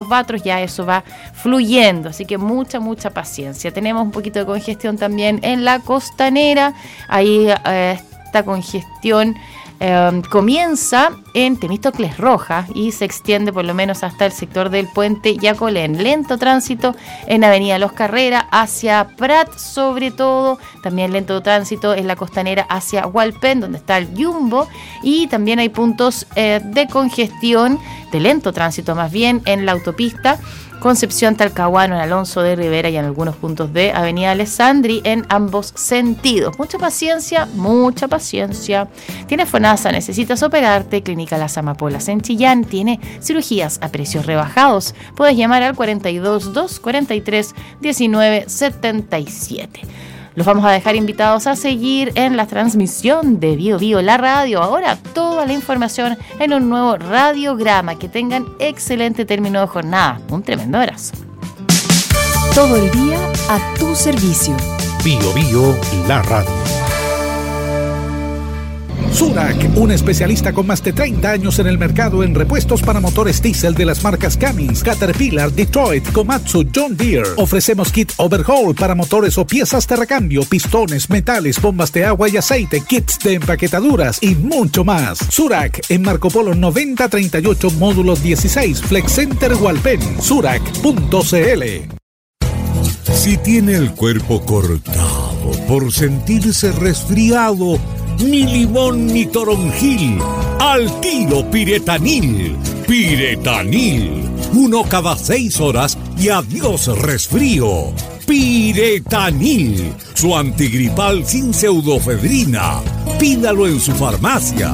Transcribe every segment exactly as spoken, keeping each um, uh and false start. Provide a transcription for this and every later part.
Batros, ya eso va fluyendo, así que mucha, mucha paciencia. Tenemos un poquito de congestión también en la Costanera, ahí eh, esta congestión Eh, comienza en Temístocles Rojas y se extiende por lo menos hasta el sector del Puente Yacolén. Lento tránsito en Avenida Los Carreras hacia Prat, sobre todo. También lento tránsito en la Costanera hacia Hualpén, donde está el Jumbo. Y también hay puntos eh, de congestión, de lento tránsito más bien, en la autopista Concepción Talcahuano, en Alonso de Rivera y en algunos puntos de Avenida Alessandri en ambos sentidos. Mucha paciencia, mucha paciencia. ¿Tienes FONASA? ¿Necesitas operarte? Clínica Las Amapolas en Chillán tiene cirugías a precios rebajados. Puedes llamar al cuarenta y dos, dos cuarenta y tres, diecinueve setenta y siete. Los vamos a dejar invitados a seguir en la transmisión de Bio Bio, la radio. Ahora toda la información en un nuevo radiograma. Que tengan excelente término de jornada. Un tremendo abrazo. Todo el día a tu servicio. Bio Bio, la radio. Zurach, un especialista con más de treinta años en el mercado en repuestos para motores diésel de las marcas Cummins, Caterpillar, Detroit, Komatsu, John Deere. Ofrecemos kit overhaul para motores o piezas de recambio, pistones, metales, bombas de agua y aceite, kits de empaquetaduras y mucho más. Zurach, en Marco Polo noventa treinta y ocho, módulo dieciséis, Flex Center Hualpén, zurach punto cl. Si tiene el cuerpo cortado por sentirse resfriado, ni limón ni toronjil, al tiro Piretanil. Piretanil, uno cada seis horas y adiós resfrío. Piretanil, su antigripal sin pseudofedrina. Pídalo en su farmacia.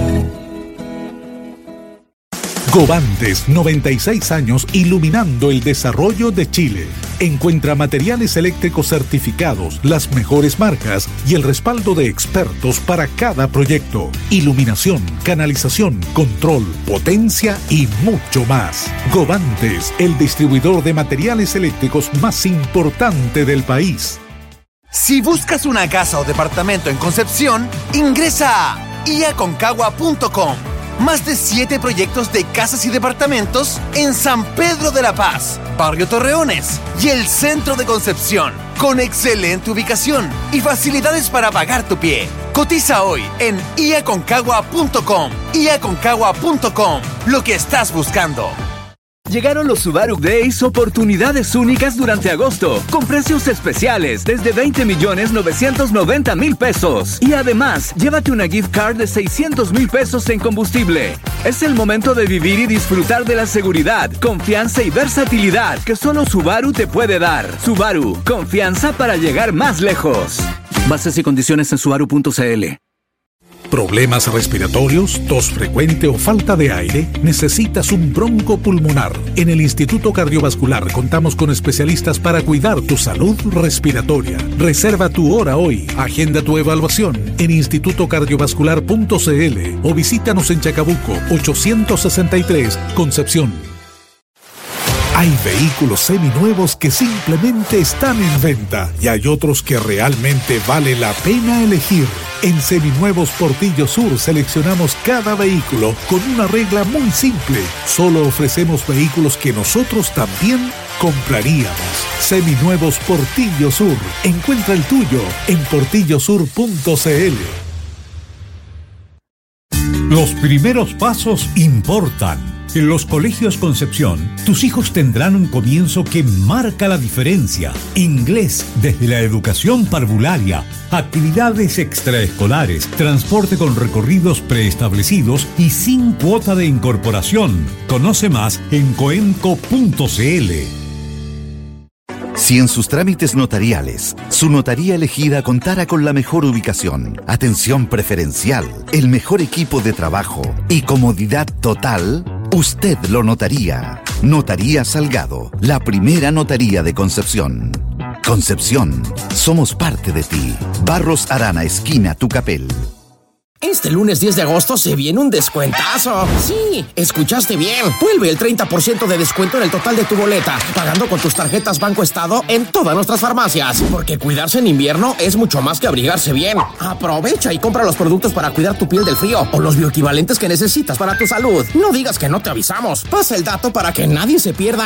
Govantes, noventa y seis años iluminando el desarrollo de Chile. Encuentra materiales eléctricos certificados, las mejores marcas y el respaldo de expertos para cada proyecto. Iluminación, canalización, control, potencia y mucho más. Govantes, el distribuidor de materiales eléctricos más importante del país. Si buscas una casa o departamento en Concepción, ingresa a i a concagua punto com. Más de siete proyectos de casas y departamentos en San Pedro de la Paz, Barrio Torreones y el centro de Concepción, con excelente ubicación y facilidades para pagar tu pie. Cotiza hoy en i a concagua punto com. i a concagua punto com. Lo que estás buscando. Llegaron los Subaru Days, oportunidades únicas durante agosto, con precios especiales desde veinte millones novecientos noventa mil pesos. Y además, llévate una gift card de seiscientos mil pesos en combustible. Es el momento de vivir y disfrutar de la seguridad, confianza y versatilidad que solo Subaru te puede dar. Subaru, confianza para llegar más lejos. Bases y condiciones en subaru punto cl. ¿Problemas respiratorios, tos frecuente o falta de aire? ¿Necesitas un broncopulmonar? En el Instituto Cardiovascular contamos con especialistas para cuidar tu salud respiratoria. Reserva tu hora hoy. Agenda tu evaluación en instituto cardiovascular punto cl o visítanos en Chacabuco ochocientos sesenta y tres, Concepción. Hay vehículos seminuevos que simplemente están en venta y hay otros que realmente vale la pena elegir. En Seminuevos Portillo Sur seleccionamos cada vehículo con una regla muy simple. Solo ofrecemos vehículos que nosotros también compraríamos. Seminuevos Portillo Sur. Encuentra el tuyo en portillo sur punto cl. Los primeros pasos importan. En los colegios Concepción, tus hijos tendrán un comienzo que marca la diferencia. Inglés desde la educación parvularia, actividades extraescolares, transporte con recorridos preestablecidos y sin cuota de incorporación. Conoce más en coenco punto cl. Si en sus trámites notariales, su notaría elegida contara con la mejor ubicación, atención preferencial, el mejor equipo de trabajo y comodidad total, usted lo notaría. Notaría Salgado, la primera notaría de Concepción. Concepción, somos parte de ti. Barros Arana, esquina Tucapel. Este lunes diez de agosto se viene un descuentazo. Sí, escuchaste bien. Vuelve el treinta por ciento de descuento en el total de tu boleta, pagando con tus tarjetas Banco Estado en todas nuestras farmacias. Porque cuidarse en invierno es mucho más que abrigarse bien. Aprovecha y compra los productos para cuidar tu piel del frío o los bioequivalentes que necesitas para tu salud. No digas que no te avisamos. Pasa el dato para que nadie se pierda